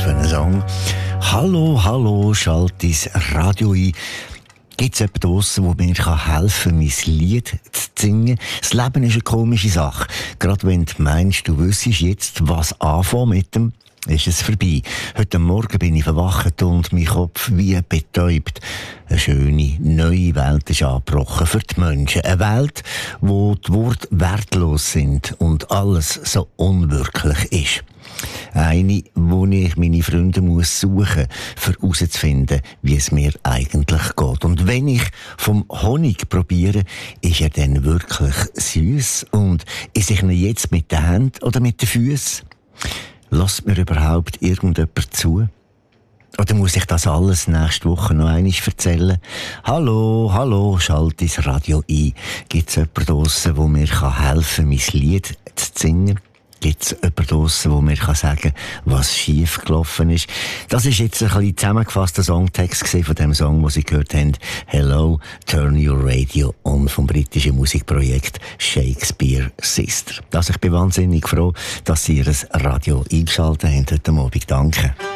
für einen Song? Hallo, hallo, schalt dein Radio ein. Gibt es jemanden draussen, der mir helfen kann, mein Lied zu singen? Das Leben ist eine komische Sache. Gerade wenn du meinst, du wüsstest jetzt, was anfangen mit dem, ist es vorbei. Heute Morgen bin ich verwacht und mein Kopf wie betäubt. Eine schöne, neue Welt ist angebrochen für die Menschen. Eine Welt, wo die Worte wertlos sind und alles so unwirklich ist. Eine, wo ich meine Freunde muss suchen, für herauszufinden, wie es mir eigentlich geht. Und wenn ich vom Honig probiere, ist er dann wirklich süß und esse ich ihn jetzt mit den Händen oder mit den Füßen? Lässt mir überhaupt irgendjemand zu? Oder muss ich das alles nächste Woche noch einmal erzählen? Hallo, hallo, schalte das Radio ein. Gibt es jemanden draussen, der mir helfen kann, mein Lied zu singen? Gibt es jemanden draussen, der mir sagen kann, was schief gelaufen ist? Das ist jetzt ein bisschen zusammengefasster Songtext von dem Song, den Sie gehört haben. Hello, Turn Your Radio On vom britischen Musikprojekt Shakespeare Sister. Also ich bin wahnsinnig froh, dass Sie Ihr Radio eingeschaltet haben heute Abend. Danke.